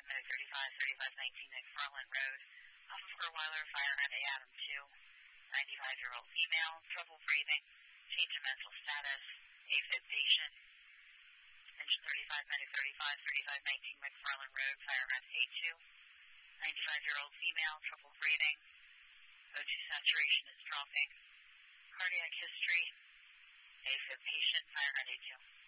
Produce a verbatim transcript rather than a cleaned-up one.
thirty-five, minute thirty-five, thirty-five nineteen McFarland Road, off of Furweiler, fire at A Adam two, ninety-five-year-old female, trouble breathing, change in mental status, AFib patient. Engine thirty-five, minute thirty-five, thirty-five nineteen McFarland Road, fire at A two, ninety-five-year-old female, trouble breathing, O two saturation is dropping, cardiac history, AFib patient, fire at A two.